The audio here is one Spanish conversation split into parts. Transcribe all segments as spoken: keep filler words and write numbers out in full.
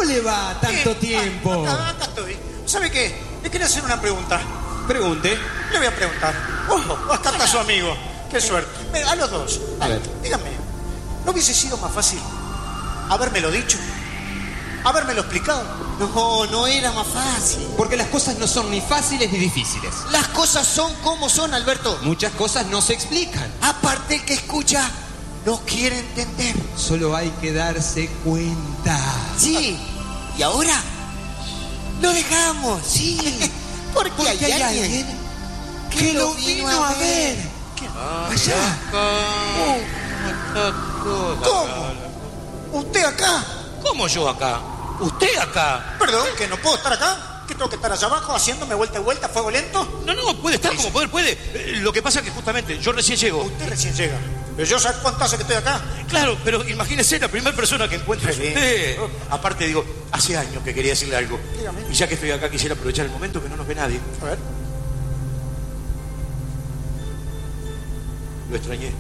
¿Cómo le va tanto Bien, tiempo? Acá, acá estoy. ¿Sabe qué? Le quería hacer una pregunta. Pregunte. Le voy a preguntar. Oh, acá está su amigo. Qué suerte. Mira, a los dos. A ver. Dígame, ¿no hubiese sido más fácil habérmelo dicho? ¿Habérmelo explicado? No, no era más fácil. Porque las cosas no son ni fáciles ni difíciles. Las cosas son como son, Alberto. Muchas cosas no se explican. Aparte, el que escucha no quiere entender. Solo hay que darse cuenta. Sí. ¿Y ahora? Lo dejamos, sí. Porque, Porque hay, hay alguien, alguien que lo vino a ver. Allá. ¿Cómo? ¿Usted acá? ¿Cómo yo acá? ¿Usted acá? Perdón, que no puedo estar acá. ¿Que tengo que estar allá abajo haciéndome vuelta y vuelta, fuego lento? No, no, puede estar como poder, puede. Eh, Lo que pasa es que justamente yo recién llego. Usted recién llega. Pero yo sé cuánto hace que estoy acá. Claro, pero imagínese la primera persona que encuentre es Qué bien. usted. Aparte, digo, hace años que quería decirle algo. Dígame. Y ya que estoy acá, quisiera aprovechar el momento que no nos ve nadie. A ver. Lo extrañé.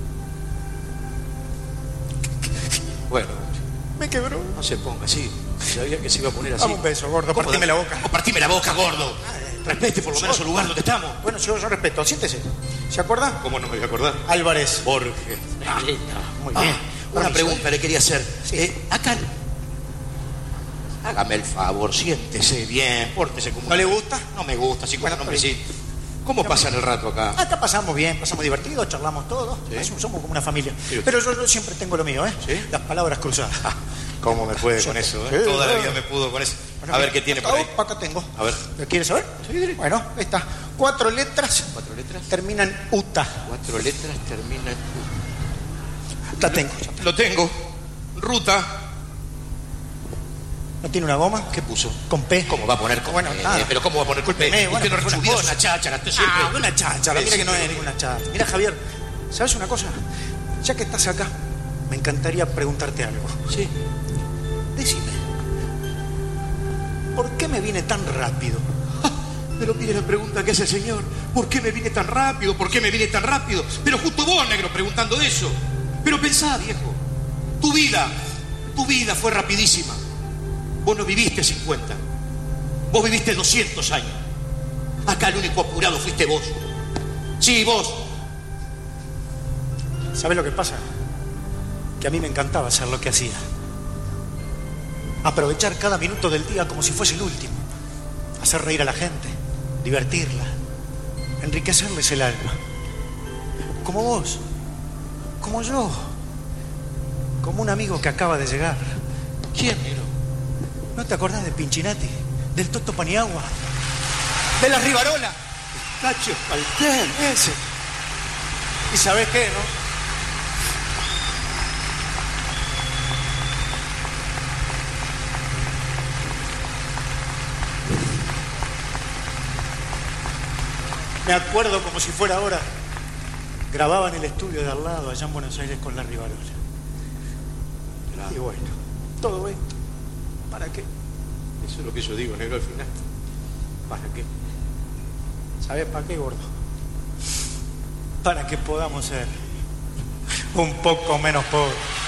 Bueno, Me quebró. no se ponga así. Sabía que se iba a poner así. Dame un beso, gordo. ¿Cómo Partime da- la boca. ¿Cómo partime la boca, gordo? Respete por lo menos el lugar donde estamos. Bueno, yo, yo respeto. Siéntese. ¿Se acuerda? ¿Cómo no me voy a acordar? Álvarez. Jorge. Muy Ah, bien. una Permiso. pregunta le quería hacer. Sí. Eh, acá. Hágame el favor, siéntese bien, pórtese como. ¿No le gusta? No me gusta, así como Bueno, un hombre está sí. ¿Cómo pasan el rato acá? Acá pasamos bien, pasamos divertidos, charlamos todos. Sí. Somos somos como una familia. Sí. Pero yo, yo siempre tengo lo mío, ¿eh? Sí. Las palabras cruzadas. ¿Cómo me puede Sí. con eso? Sí, Eh? Toda la sí. vida me pudo con eso. Bueno, A ver mira, qué tiene por acá, ahí. oh, acá tengo. A ver. ¿Lo quiere saber? Sí, dile. Bueno, ahí está. Cuatro letras ¿Cuatro letras? terminan UTA. Cuatro letras terminan. La tengo. Lo tengo. Ruta. ¿No tiene una goma? ¿Qué puso? Con P. ¿Cómo va a poner con Bueno, P? nada. ¿Pero cómo va a poner con P? Discúlpeme, Usted bueno, no fue una rechudió cosa. una cháchara. Usted siempre... Ah, una cháchara. Sí, Mira que no siempre es lo ninguna cháchara. Mira, Javier, ¿sabes una cosa? Ya que estás acá, me encantaría preguntarte algo. Sí. Decime, ¿por qué me viene tan rápido? Pero mire la pregunta que hace el señor. ¿Por qué me vine tan rápido? ¿Por qué me vine tan rápido? Pero justo vos, negro, preguntando eso. Pero pensá, viejo. Tu vida, tu vida fue rapidísima. Vos no viviste cincuenta. Vos viviste doscientos años. Acá el único apurado fuiste vos. Sí, vos. ¿Sabes lo que pasa? Que a mí me encantaba hacer lo que hacía. Aprovechar cada minuto del día como si fuese el último. Hacer reír a la gente, divertirla, enriquecerles el alma. Como vos, como yo, como un amigo que acaba de llegar. ¿Quién, negro? ¿No te acordás de Pinchinati? Del Toto Paniagua, de la Rivarola, Cacho Faltén. ese. ¿Y sabés qué, no? Me acuerdo como si fuera ahora. Grababa en el estudio de al lado, allá en Buenos Aires, con la Rivarola. Y bueno, todo esto, ¿para qué? Eso es lo que yo digo, negro, al final. ¿Para qué? ¿Sabes para qué, gordo? Para que podamos ser un poco menos pobres.